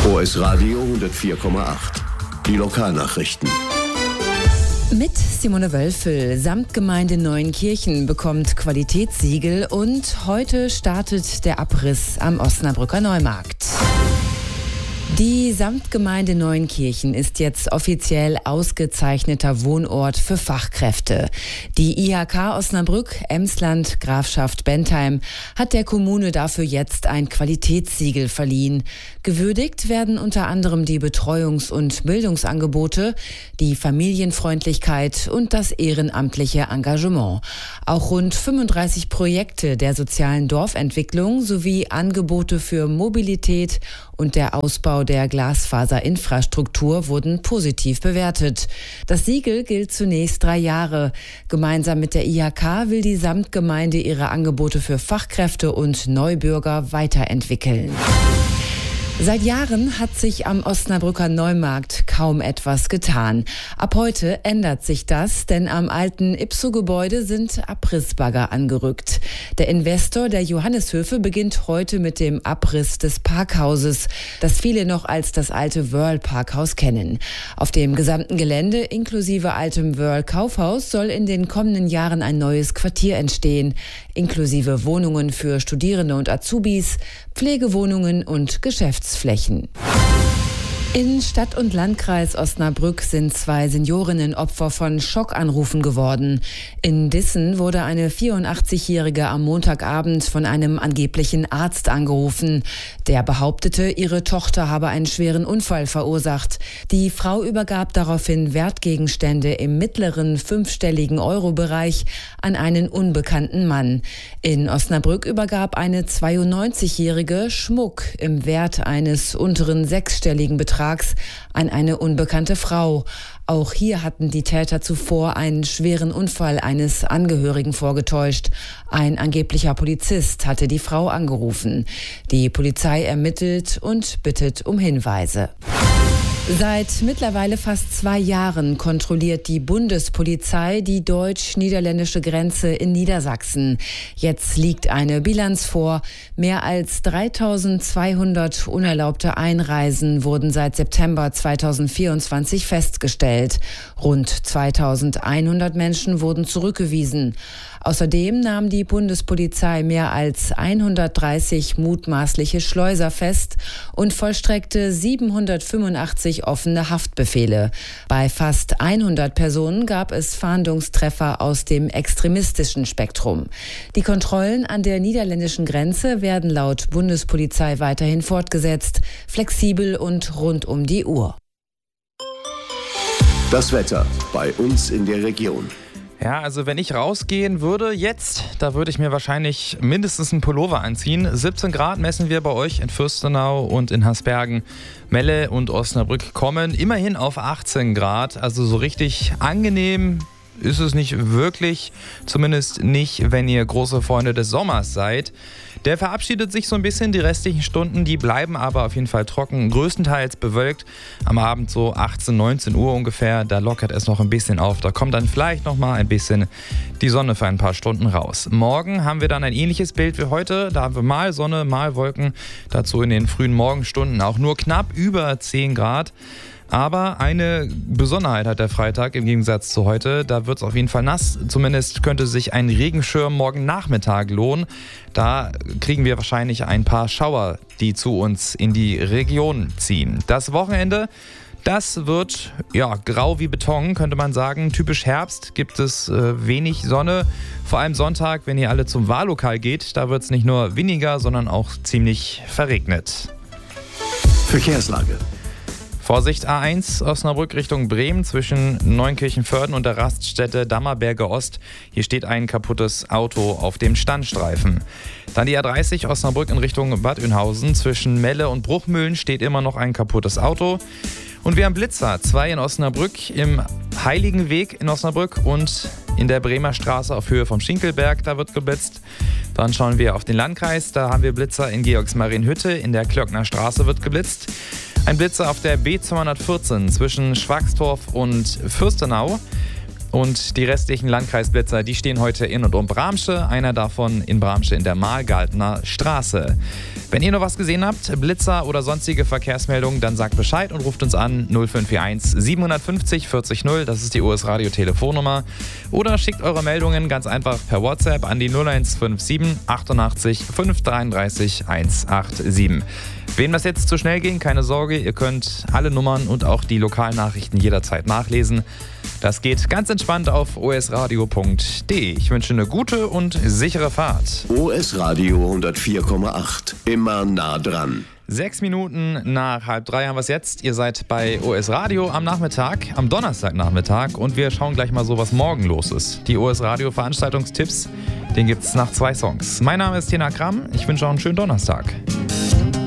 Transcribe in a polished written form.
OS Radio 104,8. Die Lokalnachrichten. Mit Simone Wölfel. Samtgemeinde Neuenkirchen bekommt Qualitätssiegel und heute startet der Abriss am Osnabrücker Neumarkt. Die Samtgemeinde Neuenkirchen ist jetzt offiziell ausgezeichneter Wohnort für Fachkräfte. Die IHK Osnabrück, Emsland, Grafschaft Bentheim hat der Kommune dafür jetzt ein Qualitätssiegel verliehen. Gewürdigt werden unter anderem die Betreuungs- und Bildungsangebote, die Familienfreundlichkeit und das ehrenamtliche Engagement. Auch rund 35 Projekte der sozialen Dorfentwicklung sowie Angebote für Mobilität und der Ausbau der Glasfaserinfrastruktur wurden positiv bewertet. Das Siegel gilt zunächst 3 Jahre. Gemeinsam mit der IHK will die Samtgemeinde ihre Angebote für Fachkräfte und Neubürger weiterentwickeln. Seit Jahren hat sich am Osnabrücker Neumarkt kaum etwas getan. Ab heute ändert sich das, denn am alten Ipso-Gebäude sind Abrissbagger angerückt. Der Investor der Johanneshöfe beginnt heute mit dem Abriss des Parkhauses, das viele noch als das alte Wöhrl-Parkhaus kennen. Auf dem gesamten Gelände inklusive altem Wöhrl-Kaufhaus soll in den kommenden Jahren ein neues Quartier entstehen, inklusive Wohnungen für Studierende und Azubis, Pflegewohnungen und Geschäftsflächen. In Stadt und Landkreis Osnabrück sind 2 Seniorinnen Opfer von Schockanrufen geworden. In Dissen wurde eine 84-Jährige am Montagabend von einem angeblichen Arzt angerufen. Der behauptete, ihre Tochter habe einen schweren Unfall verursacht. Die Frau übergab daraufhin Wertgegenstände im mittleren 5-stelligen Euro-Bereich an einen unbekannten Mann. In Osnabrück übergab eine 92-Jährige Schmuck im Wert eines unteren 6-stelligen Betrags an eine unbekannte Frau. Auch hier hatten die Täter zuvor einen schweren Unfall eines Angehörigen vorgetäuscht. Ein angeblicher Polizist hatte die Frau angerufen. Die Polizei ermittelt und bittet um Hinweise. Seit mittlerweile fast 2 Jahren kontrolliert die Bundespolizei die deutsch-niederländische Grenze in Niedersachsen. Jetzt liegt eine Bilanz vor. Mehr als 3.200 unerlaubte Einreisen wurden seit September 2024 festgestellt. Rund 2.100 Menschen wurden zurückgewiesen. Außerdem nahm die Bundespolizei mehr als 130 mutmaßliche Schleuser fest und vollstreckte 785 offene Haftbefehle. Bei fast 100 Personen gab es Fahndungstreffer aus dem extremistischen Spektrum. Die Kontrollen an der niederländischen Grenze werden laut Bundespolizei weiterhin fortgesetzt, flexibel und rund um die Uhr. Das Wetter bei uns in der Region. Ja, also wenn ich rausgehen würde jetzt, da würde ich mir wahrscheinlich mindestens einen Pullover anziehen. 17 Grad messen wir bei euch in Fürstenau und in Hasbergen. Melle und Osnabrück kommen immerhin auf 18 Grad, also so richtig angenehm ist es nicht wirklich, zumindest nicht, wenn ihr große Freunde des Sommers seid. Der verabschiedet sich so ein bisschen, die restlichen Stunden, die bleiben aber auf jeden Fall trocken, größtenteils bewölkt. Am Abend so 18, 19 Uhr ungefähr, da lockert es noch ein bisschen auf. Da kommt dann vielleicht noch mal ein bisschen die Sonne für ein paar Stunden raus. Morgen haben wir dann ein ähnliches Bild wie heute. Da haben wir mal Sonne, mal Wolken. Dazu in den frühen Morgenstunden auch nur knapp über 10 Grad. Aber eine Besonderheit hat der Freitag im Gegensatz zu heute. Da wird es auf jeden Fall nass. Zumindest könnte sich ein Regenschirm morgen Nachmittag lohnen. Da kriegen wir wahrscheinlich ein paar Schauer, die zu uns in die Region ziehen. Das Wochenende, das wird grau wie Beton, könnte man sagen. Typisch Herbst, gibt es wenig Sonne. Vor allem Sonntag, wenn ihr alle zum Wahllokal geht, da wird es nicht nur weniger, sondern auch ziemlich verregnet. Verkehrslage. Vorsicht, A1 Osnabrück Richtung Bremen zwischen Neunkirchen-Vörden und der Raststätte Dammerberge Ost. Hier steht ein kaputtes Auto auf dem Standstreifen. Dann die A30 Osnabrück in Richtung Bad Oeynhausen. Zwischen Melle und Bruchmühlen steht immer noch ein kaputtes Auto. Und wir haben Blitzer, 2 in Osnabrück, im Heiligenweg in Osnabrück und in der Bremer Straße auf Höhe vom Schinkelberg, da wird geblitzt. Dann schauen wir auf den Landkreis, da haben wir Blitzer in Georgsmarienhütte, in der Klöckner Straße wird geblitzt. Ein Blitzer auf der B214 zwischen Schwagstorf und Fürstenau. Und die restlichen Landkreisblitzer, die stehen heute in und um Bramsche. Einer davon in Bramsche in der Margaltner Straße. Wenn ihr noch was gesehen habt, Blitzer oder sonstige Verkehrsmeldungen, dann sagt Bescheid und ruft uns an 0541 750 40 0. Das ist die US Radio Telefonnummer. Oder schickt eure Meldungen ganz einfach per WhatsApp an die 0157 88 533 187. Wem das jetzt zu schnell ging, keine Sorge, ihr könnt alle Nummern und auch die Lokalnachrichten jederzeit nachlesen. Das geht ganz entspannt auf osradio.de. Ich wünsche eine gute und sichere Fahrt. OS Radio 104,8. Immer nah dran. 6 Minuten nach 2:30 haben wir es jetzt. Ihr seid bei OS Radio am Nachmittag, am Donnerstagnachmittag, und wir schauen gleich mal so, was morgen los ist. Die OS Radio Veranstaltungstipps, den gibt's nach 2 Songs. Mein Name ist Tena Kramm. Ich wünsche auch einen schönen Donnerstag.